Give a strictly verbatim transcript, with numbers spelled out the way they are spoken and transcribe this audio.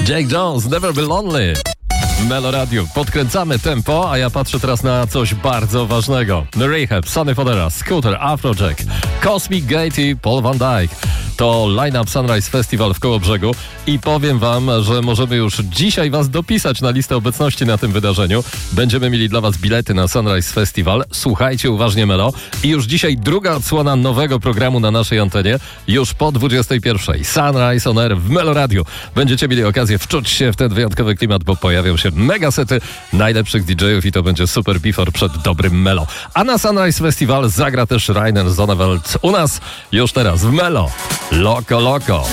Jake Jones, Never Be Lonely. Melo Radio. Podkręcamy tempo, a ja patrzę teraz na coś bardzo ważnego. Rehab, Sonny Fodera, Scooter, Afrojack, Cosmic Gate i Paul Van Dyke. To line-up Sunrise Festival w Kołobrzegu i powiem wam, że możemy już dzisiaj was dopisać na listę obecności na tym wydarzeniu. Będziemy mieli dla was bilety na Sunrise Festival. Słuchajcie uważnie Melo. I już dzisiaj druga odsłona nowego programu na naszej antenie. Już po dwudziestej pierwszej. Sunrise on Air w Melo Radio. Będziecie mieli okazję wczuć się w ten wyjątkowy klimat, bo pojawią się megasety najlepszych D J ów i to będzie super before przed dobrym Melo. A na Sunrise Festival zagra też Rainer Zonneveld u nas już teraz w Melo. Loco Loco.